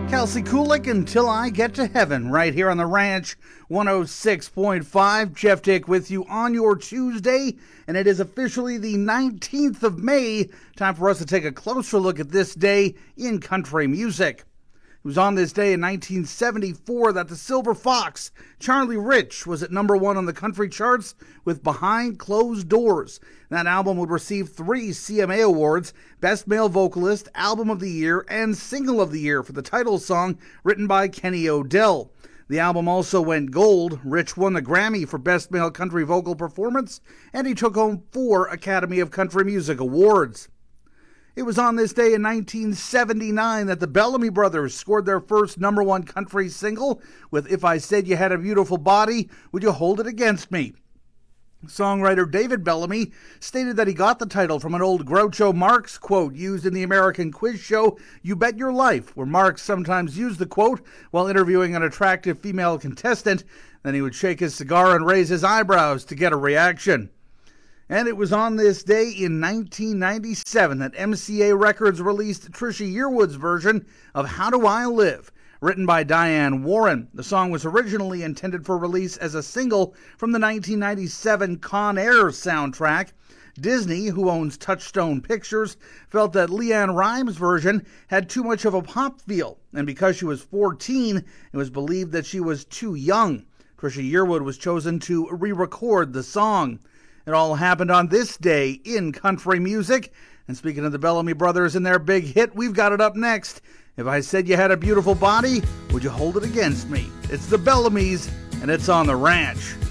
Kelsey Kulik, Until I Get to Heaven, right here on the Ranch 106.5. Jeff Dick with you on your Tuesday, and it is officially the 19th of May. Time for us to take a closer look at this day in country music. It was on this day in 1974 that the Silver Fox, Charlie Rich, was at number one on the country charts with Behind Closed Doors. That album would receive 3 CMA awards, Best Male Vocalist, Album of the Year, and Single of the Year for the title song written by Kenny Odell. The album also went gold. Rich won the Grammy for Best Male Country Vocal Performance, and he took home 4 Academy of Country Music awards. It was on this day in 1979 that the Bellamy Brothers scored their first number one country single with If I Said You Had a Beautiful Body, Would You Hold It Against Me? Songwriter David Bellamy stated that he got the title from an old Groucho Marx quote used in the American quiz show You Bet Your Life, where Marx sometimes used the quote while interviewing an attractive female contestant. Then he would shake his cigar and raise his eyebrows to get a reaction. And it was on this day in 1997 that MCA Records released Trisha Yearwood's version of How Do I Live, written by Diane Warren. The song was originally intended for release as a single from the 1997 Con Air soundtrack. Disney, who owns Touchstone Pictures, felt that LeAnn Rimes' version had too much of a pop feel, and because she was 14, it was believed that she was too young. Trisha Yearwood was chosen to re-record the song. It all happened on this day in country music. And speaking of the Bellamy Brothers and their big hit, we've got it up next. If I Said You Had a Beautiful Body, Would You Hold It Against Me? It's the Bellamys, and it's on the Ranch.